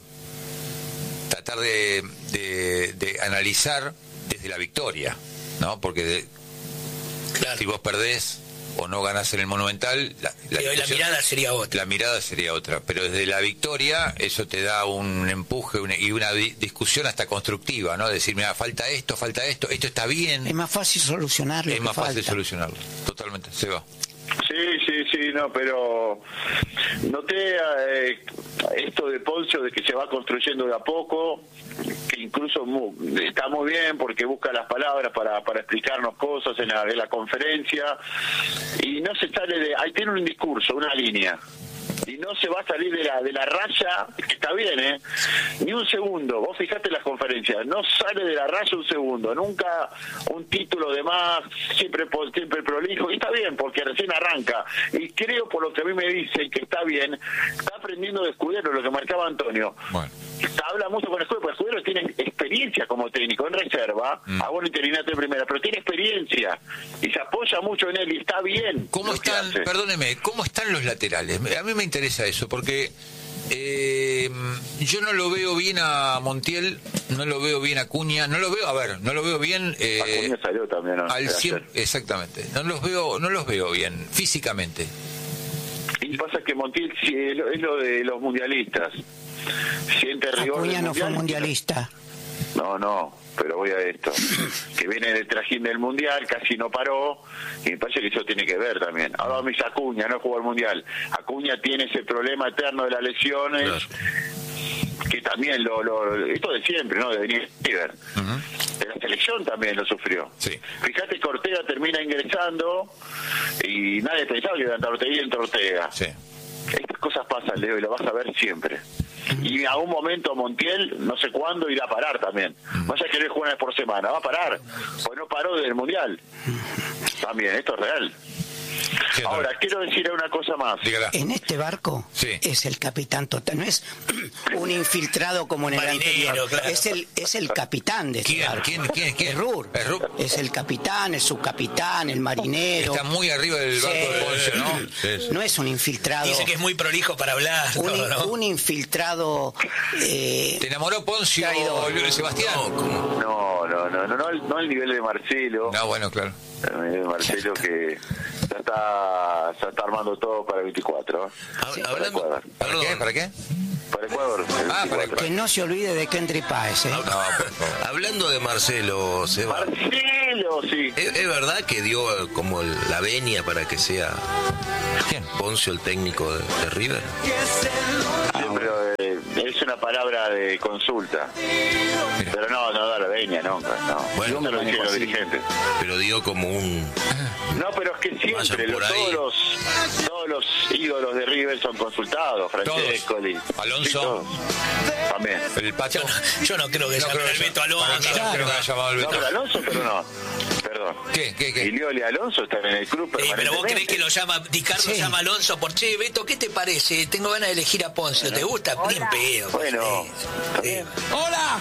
tratar de, de, de analizar desde la victoria, ¿no? Porque de, claro, si vos perdés o no ganás en el Monumental, la, la, la mirada sería otra. La mirada sería otra, pero desde la victoria eso te da un empuje una, y una di- discusión hasta constructiva, ¿no? Decir, mira, falta esto, falta esto, esto está bien. Es más fácil solucionarlo. Es más falta. fácil solucionarlo, totalmente. Se va. Sí, sí, sí, no, pero noté eh, esto de Poncio de que se va construyendo de a poco, que incluso muy, está muy bien porque busca las palabras para, para explicarnos cosas en la, en la conferencia y no se sale de, ahí tiene un discurso, una línea. Y no se va a salir de la de la raya, que está bien, ¿eh? Ni un segundo. Vos fijate en las conferencias, no sale de la raya un segundo. Nunca un título de más, siempre siempre prolijo. Y está bien, porque recién arranca. Y creo, por lo que a mí me dicen que está bien, está aprendiendo de Escudero, lo que marcaba Antonio. Bueno. Habla mucho con Escudero, porque Escudero tiene experiencia como técnico en reserva, mm. a vos interinaste en primera, pero tiene experiencia y se apoya mucho en él y está bien. ¿Cómo están, perdóneme, cómo están los laterales? A mí me interesa eso, porque eh, yo no lo veo bien a Montiel, no lo veo bien a Acuña, no lo veo, a ver, no lo veo bien. Eh, Acuña salió también, ¿no? Al cien, exactamente, no los veo, no los veo bien físicamente. Y pasa que Montiel sí, es, lo, es lo de los mundialistas. Siente rigor. Acuña no fue mundialista. No, no, pero voy a esto. Que viene del trajín del mundial, casi no paró, y me parece que eso tiene que ver también. Ahora mis Acuña, no jugó al mundial. Acuña tiene ese problema eterno de las lesiones, claro, que también lo, lo esto de siempre, ¿no? De venir River. Uh-huh. De la selección también lo sufrió. Sí. Fíjate que Ortega termina ingresando y nadie pensaba que iba a entrar Ortega y entra Ortega. Sí. Estas cosas pasan, Leo, y lo vas a ver siempre. Y a un momento Montiel, no sé cuándo, irá a parar también. Vaya a querer jugar una vez por semana, va a parar. Pues no paró desde el Mundial. También, esto es real. Sí, ahora, no. quiero decir una cosa más. Dígala. En este barco sí. es el capitán total, no es un infiltrado como en el Marinero, anterior. Claro. Es el es el capitán de este ¿Quién, barco. ¿Quién? ¿Quién? ¿Quién? Es Rur. Es Rur. Es el capitán, el subcapitán, el marinero. Está muy arriba del barco sí. de Poncio, ¿no? Sí, sí. No es un infiltrado. Dice que es muy prolijo para hablar. Un, todo, ¿no? un infiltrado. Eh, ¿Te enamoró Poncio, Sebastián? No, no, no, no, no, al, no al nivel de Marcelo. No, bueno, claro. El nivel de Marcelo que ya está, ya está armando todo para el veinticuatro. ¿eh? Sí, hablando, para, ¿Para qué? ¿Para qué? Para Ecuador. Ah, para que no se olvide de Kendry Páez. ¿eh? No, no, hablando de Marcelo, Seba. Marcelo, sí. ¿Es, es verdad que dio como el, la venia para que sea ¿Quién? Poncio el técnico de, de River? Sí, pero eh, es una palabra de consulta. Mira. Pero no, no da la venia nunca. No. Bueno, no lo hicieron los dirigentes. Pero dio como un... No, pero es que siempre los, todos los todos los ídolos de River son consultados. Francesco, Alonso también. El Pato. Yo no, yo no creo que no llame el Beto Alonso. No, no, creo que haya llamado el Beto. No, pero Alonso, pero no. Perdón. ¿Qué? ¿Qué? ¿Qué? Ilioli y Alonso están en el club sí, pero vos creés que lo llama, Dicardo sí. llama Alonso por che, Beto, ¿qué te parece? Tengo ganas de elegir a Poncio. Bueno. ¿Te gusta? Bien pedo. Bueno. Sí. ¡Hola!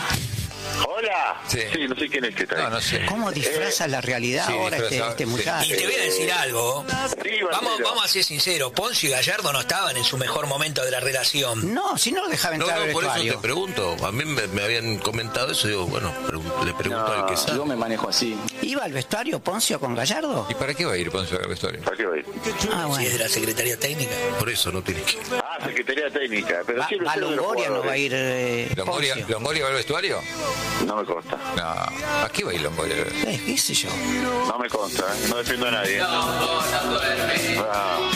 Hola. Sí. sí, no sé quién es que está ahí. No, no sé. ¿Cómo disfraza eh, la realidad sí, ahora este, este muchacho? Y te voy a decir algo. Sí, vamos, vamos a ser sinceros. Poncio y Gallardo no estaban en su mejor momento de la relación. No, si no lo dejaba entrar no, no, al por vestuario. Eso te pregunto. A mí me, me habían comentado eso. Digo, bueno, le pregunto no, al que sabe. Yo me manejo así. ¿Iba al vestuario Poncio con Gallardo? ¿Y para qué va a ir Poncio al vestuario? ¿Para qué va a ir? Ah, bueno. Si es de la Secretaría Técnica. Por eso no tiene que ir. Ah, Secretaría Técnica. Pero va, sí, va Longoria, no va a ir eh, Longoria, ¿Longoria va al vestuario? No me consta. No, ¿a qué va a ir Longoria? Eh, ¿Qué sé yo? No me consta, ¿eh? No defiendo a nadie. No, no, no duerme. Ah.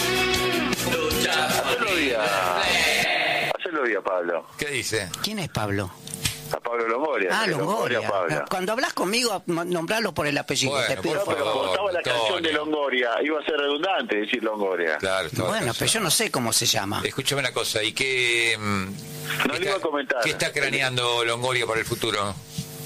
Hacelo día. Hacelo día, Pablo. ¿Qué dice? ¿Quién es Pablo? A Pablo Longoria. Ah, Longoria. Longoria Cuando hablas conmigo, nombralo por el apellido. Bueno, te pido por favor. Pero cortaba la canción de Longoria, iba a ser redundante decir Longoria. Claro, bueno, pero yo no sé cómo se llama. Escúchame una cosa, ¿y qué, no qué, le iba a comentar. ¿qué está craneando Longoria para el futuro?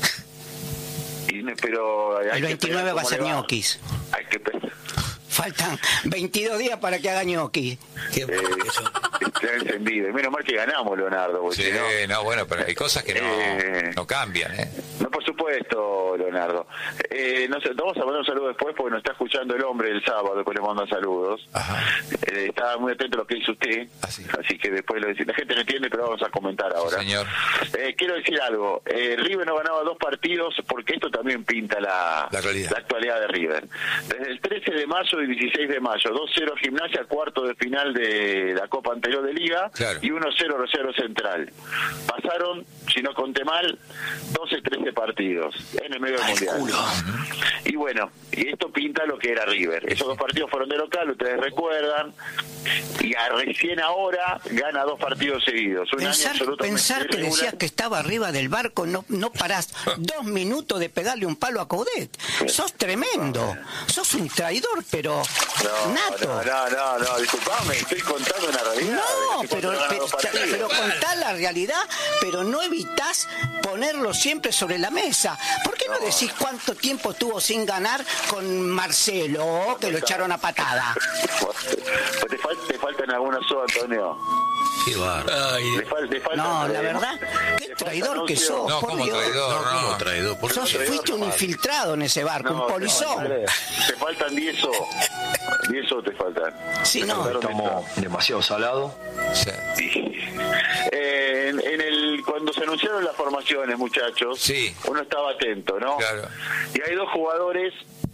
Y, pero el veintinueve va a ser ñoquis. Hay que pensar. Faltan veintidós días para que haga ñoqui. Eh, está encendido. Menos mal que ganamos, Leonardo. Sí, no, no, bueno, pero hay cosas que no, eh, no cambian, ¿eh? No, por supuesto, Leonardo. Eh, no sé, vamos a mandar un saludo después porque nos está escuchando el hombre el sábado, después le mando saludos. Eh, está muy atento a lo que dice usted, ¿Ah, sí? Así que después lo dice. La gente no entiende, pero vamos a comentar ahora. Sí, señor. Eh, quiero decir algo. Eh, River no ganaba dos partidos porque esto también pinta la, la, realidad. la actualidad de River. Desde el trece de mayo y dieciséis de mayo, dos cero Gimnasia, cuarto de final de la Copa anterior de Liga, claro. Y uno cero Rosario Central. Pasaron, si no conté mal, doce trece partidos en el medio del Ay, Mundial. Culo. Y bueno, y esto pinta lo que era River. Esos dos partidos fueron de local, ustedes recuerdan, y a recién ahora gana dos partidos seguidos. Un pensar, año absolutamente pensar que irregular. decías que estaba arriba del barco, no no parás dos minutos de pegarle un palo a Coudet. Sos tremendo, sos un traidor, pero no, nato. No, no, no, no, disculpame, estoy contando una realidad. No, pero, pero, pero contás la realidad, pero no evitás ponerlo siempre sobre la mesa. ¿Por qué no, no decís cuánto tiempo estuvo sin ganar con Marcelo, que lo echaron a patada? ¿Te, fal te faltan algunas soda, Antonio? Qué barro. Le fal le no, la verdad, qué traidor que sos. No, por como Dios. traidor, no. Como traidor. ¿Por sos, fuiste un infiltrado en ese barco, no, un polizón. No, te faltan diez o. diez o te faltan. Sí, te no. Estamos demasiado salados. Sí. Eh, en, en el cuando se anunciaron las formaciones, muchachos, sí. Uno estaba atento, ¿no? Claro. Y hay dos jugadores.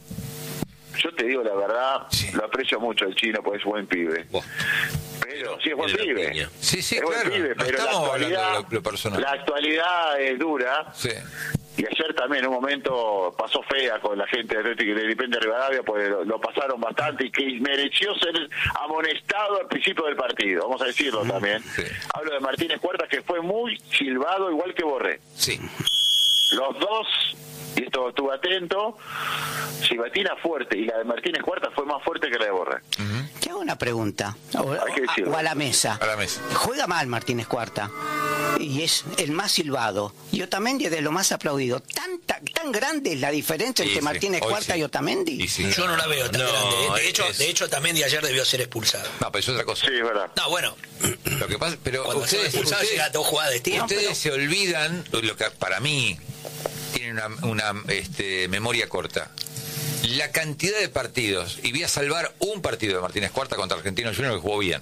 Yo te digo la verdad, sí. Lo aprecio mucho el chino porque es buen pibe. Oh. Pero sí es buen pibe. Sí, sí, es claro. Buen pibe, no pero la actualidad, lo, lo personal. La actualidad es dura. Sí. Y ayer también en un momento pasó fea con la gente de Atlético y de Independiente Rivadavia, porque lo, lo pasaron bastante y que mereció ser amonestado al principio del partido, vamos a decirlo mm, también. Sí. Hablo de Martínez Cuartas, que fue muy silbado, igual que Borré. Sí. Los dos, y esto estuve atento, silbatina fuerte, y la de Martínez Cuartas fue más fuerte que la de Borré. Uh-huh. Te hago una pregunta, o, o a la mesa. A la mesa. Juega mal Martínez Cuarta. Y es el más silbado. Y Otamendi es de lo más aplaudido. ¿Tan, tan, tan grande es la diferencia entre sí, Martínez sí. Cuarta sí. y Otamendi? Sí. Yo no la veo tan no, grande. De hecho, es... de hecho, Otamendi ayer debió ser expulsado. No, pero es otra cosa. Sí, es verdad. No, bueno. Lo que pasa, pero cuando ustedes, se expulsado llega dos jugadas de tiempo. Ustedes pero... se olvidan, lo que para mí tienen una, una este, memoria corta. La cantidad de partidos, y voy a salvar un partido de Martínez Cuarta contra Argentinos Juniors que jugó bien.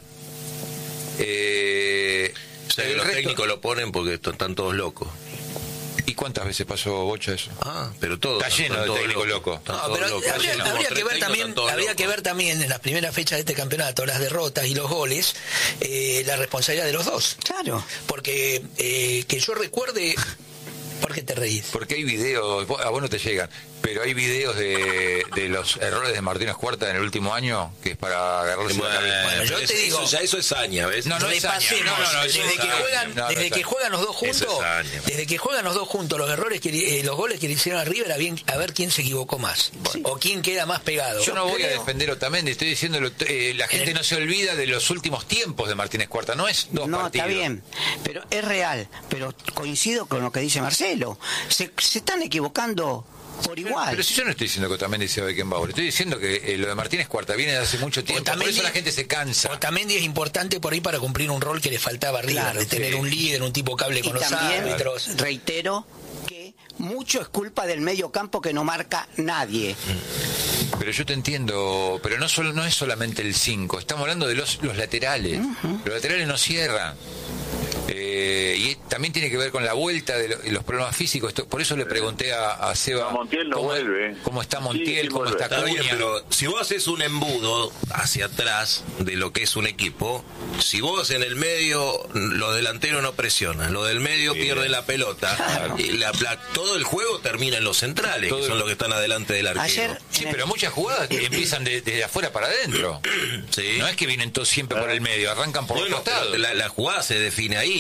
Eh... O sea, que los resto... técnicos lo ponen porque están todos locos. ¿Y cuántas veces pasó, Bocha, eso? Ah, pero todo. Está lleno de técnicos locos. Loco. No, pero loco. habría, lleno, habría, que ver también, habría que ver también en las primeras fechas de este campeonato, las derrotas y los goles, eh, la responsabilidad de los dos. Claro. Porque eh, que yo recuerde... ¿Por qué te reís? Porque hay videos, a vos no te llegan, pero hay videos de, de los errores de Martínez Cuarta en el último año, que es para agarrarse bueno, la bueno, yo te digo, eso, ya eso es saña, ¿ves? No, no es saña. No, no, no, desde que juegan, no, desde no que juegan los dos juntos, desde que juegan los dos juntos, los errores que eh, los goles que le hicieron a River, a, bien, a ver quién se equivocó más, sí. O quién queda más pegado. Yo no voy creo... a defender a Otamendi, estoy diciendo eh, la gente el... no se olvida de los últimos tiempos de Martínez Cuarta, no es dos no, partidos. No, está bien, pero es real, pero coincido con lo que dice Marcelo. Se se están equivocando por igual. Pero, pero si yo no estoy diciendo que Otamendi sea Beckenbauer, estoy diciendo que eh, lo de Martínez Cuarta viene de hace mucho tiempo, Otamendi, por eso la gente se cansa. Otamendi es importante por ahí para cumplir un rol que le faltaba a River, claro, de tener sí. un líder, un tipo cable con y los también, árbitros. Reitero que mucho es culpa del medio campo que no marca nadie. Pero yo te entiendo, pero no solo no es solamente el cinco, estamos hablando de los, los laterales. Uh-huh. Los laterales no cierran. Eh, y también tiene que ver con la vuelta de, lo, de los problemas físicos. Esto, por eso le pregunté a, a Seba no, Montiel no cómo, vuelve. cómo está Montiel, sí, sí cómo está Acuña. Está bien, pero si vos haces un embudo hacia atrás de lo que es un equipo, si vos en el medio los delanteros no presionan, los del medio sí. pierden la pelota, claro. y la, la, todo el juego termina en los centrales, todo que son el... los que están adelante del arquero. Ayer, sí, pero muchas jugadas empiezan de, desde afuera para adentro. Sí. No es que vienen todos siempre por el medio, arrancan por bueno, los costados. La, la jugada se define ahí.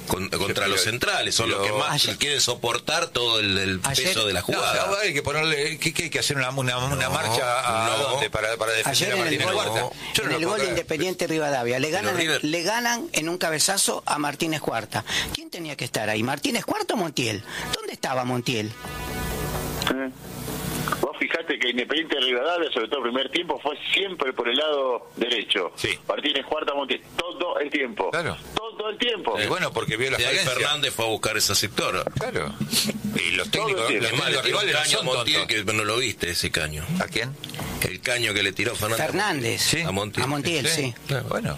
Con, contra los centrales, son lo, los que más ayer, quieren soportar todo el, el ayer, peso de la jugada. No, hay que ponerle, ¿qué, qué hay que hacer una, una, una no, marcha a no. dónde para, para defender ayer a Martínez en el Cuarta? Gol, no. En el gol de Independiente Rivadavia le ganan, le ganan en un cabezazo a Martínez Cuarta. ¿Quién tenía que estar ahí? ¿Martínez Cuarta o Montiel? ¿Dónde estaba Montiel? ¿Eh? Vos fijate que Independiente de Rivadavia, sobre todo el primer tiempo, fue siempre por el lado derecho. Sí. Martínez Cuarta, Montiel, todo el tiempo. Claro. Todo el tiempo. Y bueno, porque vio la y ahí falencia. Fernández fue a buscar ese sector. Claro. Y los técnicos, los técnicos rivales no caño son Montiel, tontos. que no lo viste ese caño. ¿A quién? El caño que le tiró Fernández. Fernández. ¿Sí? A Montiel. A Montiel, sí. sí. Claro, bueno.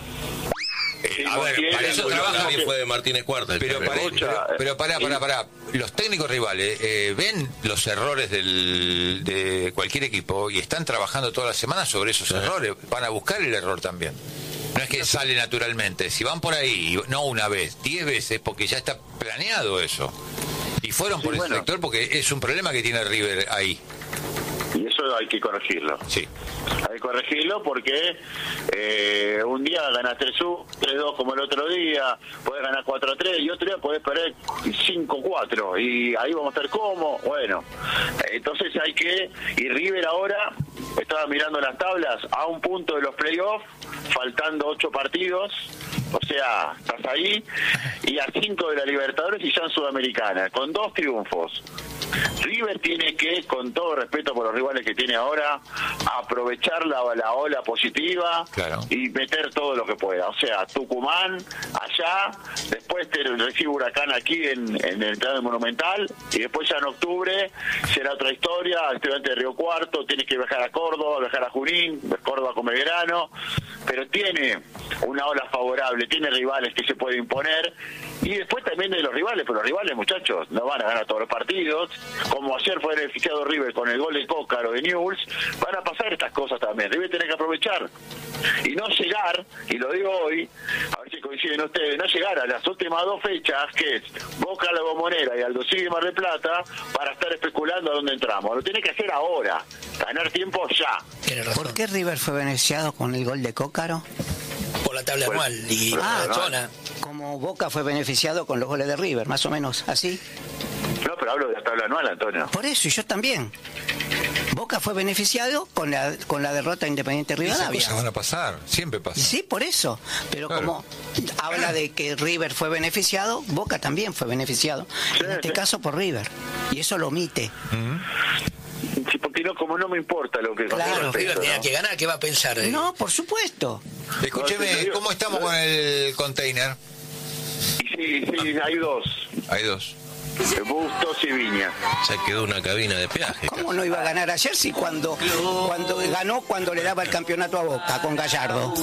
Sí, a ver, para eso trabaja bien fue de Martínez Cuarta. Pero, para, pero, pero pará, pará, pará. Los técnicos rivales eh, ven los errores del, de cualquier equipo y están trabajando toda la semana sobre esos sí. errores. Van a buscar el error también. No es que sale naturalmente. Si van por ahí, no una vez, diez veces, porque ya está planeado eso. Y fueron por sí, ese bueno. sector porque es un problema que tiene River ahí. Y eso hay que corregirlo. Sí. Hay que corregirlo porque eh, un día ganas tres dos como el otro día, podés ganar cuatro a tres y otro día podés perder cinco cuatro y ahí vamos a estar como, bueno, entonces hay que, y River ahora, estaba mirando las tablas, a un punto de los playoffs, faltando ocho partidos, o sea, estás ahí, y a cinco de la Libertadores y ya en Sudamericana, con dos triunfos. River tiene que, con todo respeto por los rivales que tiene ahora, aprovechar la, la ola positiva claro. y meter todo lo que pueda. O sea, Tucumán, allá, después te recibe Huracán aquí en, en el Estadio Monumental, y después ya en octubre será otra historia, Estudiante de Río Cuarto, tienes que viajar a Córdoba, viajar a Junín, Córdoba con Belgrano, pero tiene una ola favorable, tiene rivales que se puede imponer, y después también de los rivales, pero los rivales, muchachos, no van a ganar todos los partidos, como ayer fue beneficiado River con el gol de Cócaro de Newell's, van a pasar estas cosas también, River tiene que aprovechar, y no llegar, y lo digo hoy, a ver si coinciden ustedes, no llegar a las últimas dos fechas, que es Boca La Bombonera y Aldo Civi Mar del Plata, para estar especulando a dónde entramos, lo tiene que hacer ahora, ganar tiempo ya. ¿Por qué River fue beneficiado con el gol de Cócaro? Por la tabla Bueno, anual y ah, la zona. Como Boca fue beneficiado con los goles de River, más o menos, ¿así? No, pero hablo de la tabla anual, Antonio. Por eso, y yo también. Boca fue beneficiado con la con la derrota de Independiente Rivadavia. Esas cosas van a pasar, siempre pasa. Sí, por eso. Pero claro. como habla de que River fue beneficiado, Boca también fue beneficiado. Sí, en este sí. caso por River. Y eso lo omite. Uh-huh. Sí, porque no, como no me importa lo que... Claro, River tenía ¿no? que ganar, ¿qué va a pensar? Eh? No, por supuesto. Escúcheme, ¿cómo estamos con el container? Sí, sí, hay dos. Hay dos. Bustos y Viña. Se quedó una cabina de peaje. ¿Cómo no iba a ganar ayer si cuando cuando ganó cuando le daba el campeonato a Boca con Gallardo?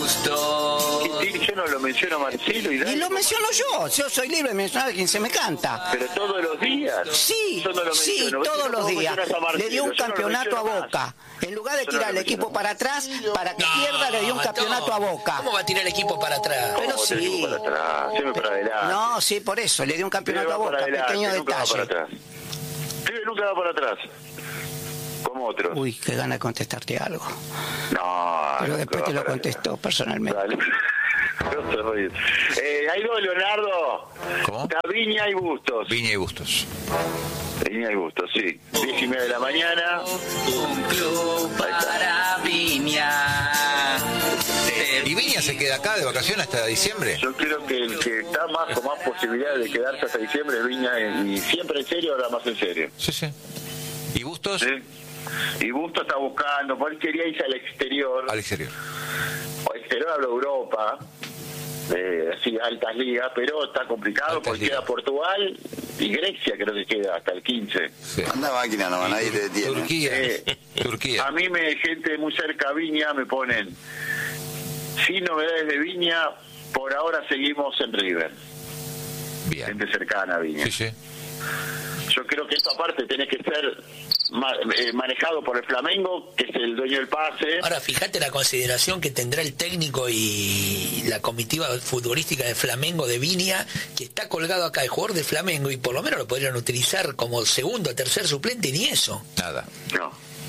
Yo no lo menciono Marcelo y Y lo menciono yo. Yo soy libre de mencionar a quien se me canta. Pero todos los días. Sí, no sí, todos los días. Le dio un campeonato a Boca. En lugar de tirar el equipo para atrás, para que pierda, le dio un campeonato a Boca. ¿Cómo va a tirar el equipo para atrás? Pero sí. Para atrás, siempre para adelante. No, sí, por eso. Le dio un campeonato a Boca. Pequeño detalle. River nunca va para atrás. Como otros. Uy, qué gana de contestarte algo. No. Pero después te lo contesto personalmente. Dale. No te ríes. Eh, hay dos, Leonardo. ¿Cómo? Está Viña y Bustos. Viña y Bustos. Viña y Bustos, sí. Diez y media de la mañana. Un club para Viña. ¿Y Viña se queda acá de vacaciones hasta diciembre? Yo creo que el que está más con más posibilidades de quedarse hasta diciembre es Viña, y siempre en serio, ahora más en serio. Sí, sí. ¿Y Bustos? Sí. Y Bustos está buscando, porque él quería irse al exterior. Al exterior. O exterior hablo Europa, eh, así altas ligas, pero está complicado altas porque ligas. Queda Portugal y Grecia, creo que queda hasta el quince. Sí. Anda máquina, no, nadie te detiene. Turquía. Eh, Turquía. A mí me gente muy cerca a Viña me ponen, sin novedades de Viña, por ahora seguimos en River. Bien. Gente cercana a Viña. Sí, sí. Yo creo que esto aparte tiene que ser ma- eh, manejado por el Flamengo, que es el dueño del pase. Ahora fíjate la consideración que tendrá el técnico y la comitiva futbolística de Flamengo de Viña, que está colgado acá el jugador de Flamengo, y por lo menos lo podrían utilizar como segundo o tercer suplente, ni eso. Nada. No.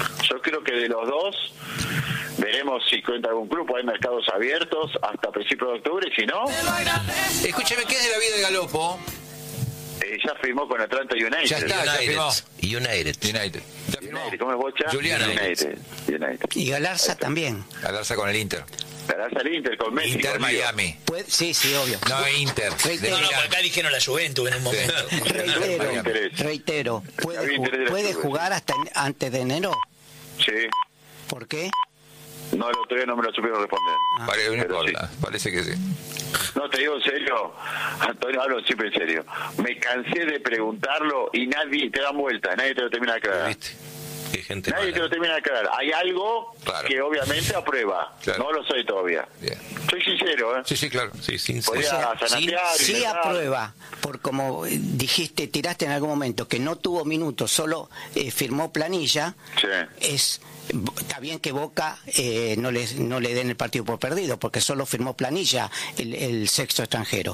Yo creo que de los dos veremos si cuenta algún grupo, hay mercados abiertos hasta principios de octubre, si no... Escúcheme, ¿qué es de la vida de Galopo? Eh, ya firmó con Atlanta United. Ya está, ya firmó. United. United. United. ¿Cómo es, Bocha? Julián United. United. Y Galarza también. Galarza con el Inter. Galarza el Inter con Messi. Inter con Miami. Puede, sí, sí, obvio. No, Inter. Reitero. No, no, acá dijeron la Juventus en un momento. Reitero, reitero. ¿Puede, ju- ¿puede jugar hasta en- antes de enero? Sí. ¿Por qué? No, el otro día no me lo supieron responder. Ah. Pare- no Pero importa, sí. parece que sí. No, te digo en serio, Antonio, hablo siempre en serio. Me cansé de preguntarlo y nadie te da vuelta, nadie te lo termina de aclarar. ¿Viste? Qué gente Nadie mala. te lo termina de aclarar. Hay algo Claro. que obviamente aprueba. Claro. No lo soy todavía. Bien. Soy sincero, ¿eh? Sí, sí, claro. Sí, sin Podría O sea, zanatear, sí inventar. aprueba, por como eh, dijiste, tiraste en algún momento, que no tuvo minutos, solo eh, firmó planilla, Sí. es está bien que Boca eh, no le no le den el partido por perdido, porque solo firmó planilla el, el sexto extranjero.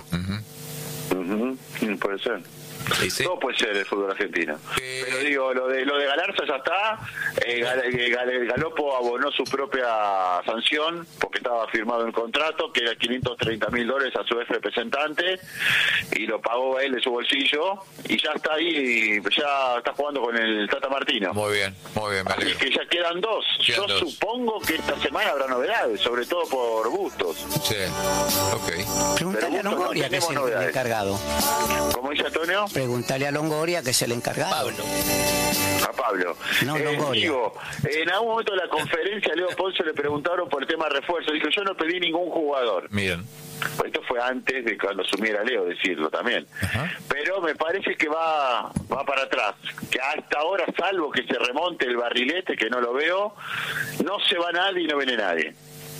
Ujú, mm, puede ser. Sí, sí. Todo puede ser el fútbol argentino. Pero digo, lo de lo de Galarza ya está. Eh, Gal- eh, Gal- Galopo abonó su propia sanción porque estaba firmado el contrato, que era quinientos treinta mil dólares a su ex representante, y lo pagó él de su bolsillo, y ya está ahí, ya está jugando con el Tata Martino. Muy bien, muy bien, me Así alegro. que ya quedan dos. Quedan Yo dos. supongo que esta semana habrá novedades, sobre todo por Bustos. Sí, ok. Preguntale a Pero Longoria, no que es tenemos el, el novedades. encargado. ¿Cómo dice Antonio? Preguntale a Longoria, que es el encargado. Pablo. A Pablo. No, Eh, Longoria. digo, en algún momento de la conferencia a Leo Ponce le preguntaron por el tema refuerzo. Dijo, yo no pedí ningún jugador. Miren. Pues esto fue antes de cuando asumiera Leo decirlo también. Ajá. Pero me parece que va va para atrás. Que hasta ahora, salvo que se remonte el barrilete, que no lo veo, no se va nadie y no viene nadie.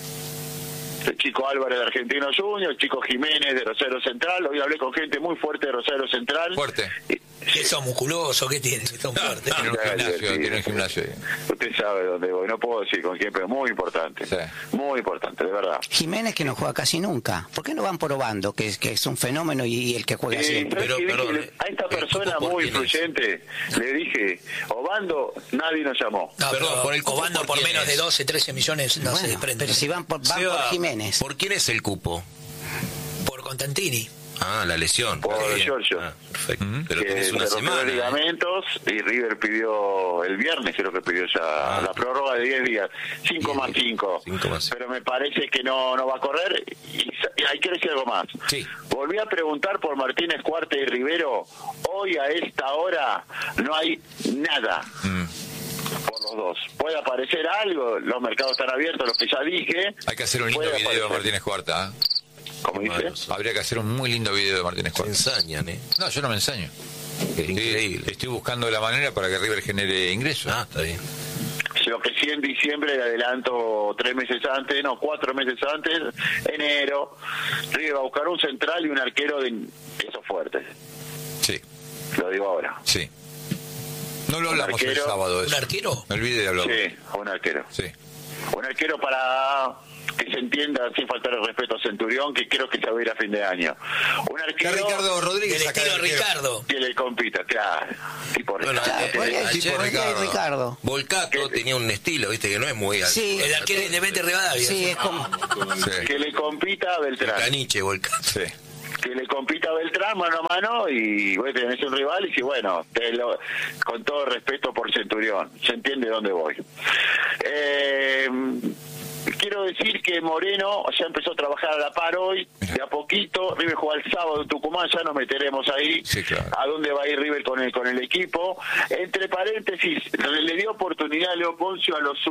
El chico Álvarez de Argentino Junior, el chico Jiménez de Rosario Central. Hoy hablé con gente muy fuerte de Rosario Central. Fuerte. ¿Qué son musculosos? ¿Qué tienen? Son fuertes. Tiene un Claro, gimnasio, sí. tiene un gimnasio ahí. Usted sabe dónde voy, no puedo decir con quién, pero muy importante. Sí. Muy importante, de verdad. Jiménez, que no juega casi nunca. ¿Por qué no van probando, que, es- que es un fenómeno y, y el que juega Eh, siempre? ¿sabes Pero, qué dije? perdón, eh, A esta ¿el persona cupo por muy quién es? influyente le dije, Obando, nadie nos llamó. No, Perdón, pero por el cupo, Obando ¿por por quién menos es? de doce, trece millones no se Bueno, desprende. pero si van por, van Seba, por Jiménez. ¿por quién es el cupo? Por Constantini. Ah, la lesión. Por Está bien. Giorgio. Ah, perfecto. Ujú. Pero Que tenés se una rompió semana. los ¿eh? ligamentos y River pidió el viernes, creo que pidió ya Ah. la prórroga de diez días, cinco Bien, más cinco. cinco más cinco. Pero me parece que no no va a correr y, sa- y hay que decir algo más. Sí. Volví a preguntar por Martínez Cuarte y Rivero. Hoy a esta hora no hay nada. Mm. Por los dos. Puede aparecer algo, los mercados están abiertos, los que ya dije. Hay que hacer un lindo Puede video de aparecer. Martínez Cuarta. ¿eh? Como dice. Malos. Habría que hacer un muy lindo video de Martínez Se Cuarta. ensañan, ¿eh? No, yo no me ensaño. Es Estoy, increíble. estoy buscando la manera para que River genere ingresos. Ah, está bien. Lo que sí en diciembre le adelanto tres meses antes, no, cuatro meses antes, enero, River va a buscar un central y un arquero de esos fuertes. Sí, Lo digo ahora. sí. No lo Un hablamos el arquero. sábado. de ¿Un eso. arquero? Me olvidé de hablarlo. Sí, un arquero. Sí. Un arquero para que se entienda, sin faltar el respeto a Centurión, que creo que se va a ir a fin de año. Un Está arquero Ricardo Rodríguez Del acá estilo de arquero. Ricardo. que le compita, claro. Tipo Bueno, Ricardo. eh, Podría- ayer podría ir Ricardo. Ricardo. Volcato tenía un estilo, viste, que no es muy alto. Sí, El arquero independiente Rivadavia. sí, es como... Sí. Que le compita a Beltrán. Caniche, Volcato. Sí. Que le compita a Beltrán mano a mano y vos tenés un rival y si bueno, te lo, con todo respeto por Centurión, se entiende dónde voy. Eh, quiero decir que Moreno ya empezó a trabajar a la par hoy, de a poquito. River juega el sábado en Tucumán, ya nos meteremos ahí. Sí, claro. A dónde va a ir River con el, con el equipo. Entre paréntesis, le dio oportunidad a Leo Poncio a los